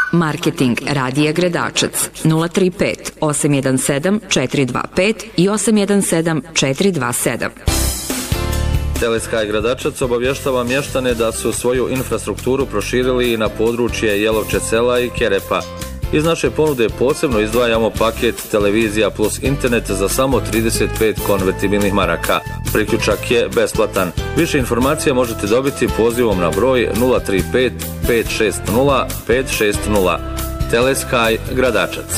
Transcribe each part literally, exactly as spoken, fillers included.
Marketing Radija Gradačac nula tri pet osam jedan sedam četiri dva pet i osam jedan sedam četiri dva sedam. Teleskaj Gradačac obavještava mještane da su svoju infrastrukturu proširili i na područje Jelovče sela i Kerepa. Iz naše ponude posebno izdvajamo paket televizija plus internet za samo trideset pet konvertibilnih maraka. Priključak je besplatan. Više informacija možete dobiti pozivom na broj nula tri pet pet šest nula pet šest nula. Teleskaj Gradačac.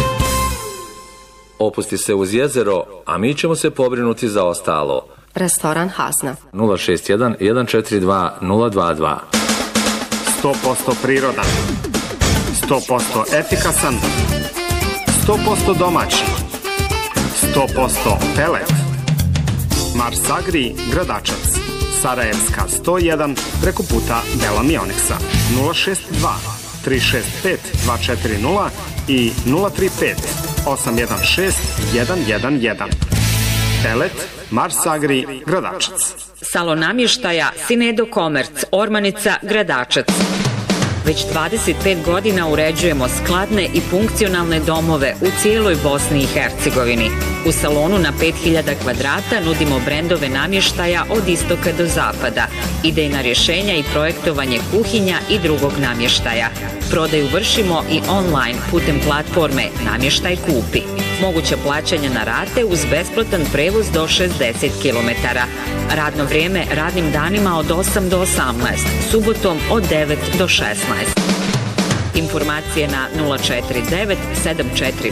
Opusti se uz jezero, a mi ćemo se pobrinuti za ostalo. Restoran Hazna. nula šest jedan jedan četiri dva nula dva dva. sto posto prirodan, sto posto efikasan, sto posto domaći, sto posto pelet. Mars Agri Gradačac, Sarajevska sto jedan, preko puta Bela Mioneksa. Nula šest dva tri šest pet dva četiri nula i nula tri pet osam jedan šest jedan jedan jedan. Pelet Mars Agri Gradačac. Salon namještaja Sinedo Komerc, Ormanica, Gradačac. Već dvadeset pet godina uređujemo skladne i funkcionalne domove u cijeloj Bosni i Hercegovini. U salonu na pet hiljada kvadrata nudimo brendove namještaja od istoka do zapada, idejna rješenja i projektovanje kuhinja i drugog namještaja. Prodaju vršimo i online putem platforme Namještaj kupi. Moguće plaćanje na rate uz besplatan prevoz do šezdeset kilometara. Radno vrijeme radnim danima od osam do osamnaest, subotom od devet do šesnaest. Informacije na nula četiri devet sedam četiri